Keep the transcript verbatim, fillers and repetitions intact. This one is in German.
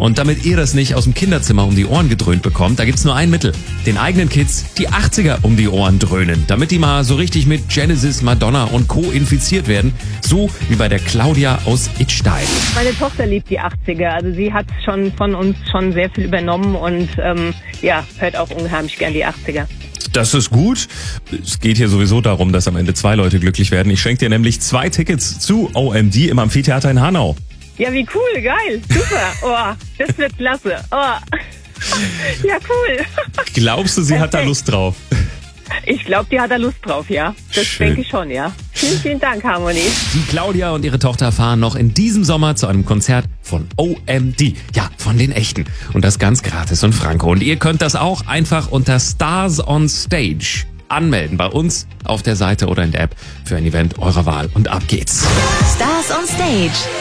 Und damit ihr das nicht aus dem Kinderzimmer um die Ohren gedröhnt bekommt, da gibt's nur ein Mittel. Den eigenen Kids die achtziger um die Ohren dröhnen, damit die mal so richtig mit Genesis, Madonna und Co. infiziert werden. So wie bei der Claudia aus Idstein. Meine Tochter liebt die achtziger, also sie hat schon von uns schon sehr viel übernommen und ähm, ja, hört auch unheimlich gern die achtziger. Das ist gut. Es geht hier sowieso darum, dass am Ende zwei Leute glücklich werden. Ich schenke dir nämlich zwei Tickets zu O M D im Amphitheater in Hanau. Ja, wie cool, geil, super. Oh, das wird klasse. Oh. Ja, cool. Glaubst du, sie hat da Lust drauf? Ich glaube, die hat da Lust drauf, ja. Das Schön. denke ich schon, ja. Vielen, vielen Dank, Harmony. Die Claudia und ihre Tochter fahren noch in diesem Sommer zu einem Konzert von O M D. Ja, von den echten. Und das ganz gratis und franko. Und ihr könnt das auch einfach unter Stars on Stage anmelden bei uns auf der Seite oder in der App für ein Event eurer Wahl. Und ab geht's. Stars on Stage.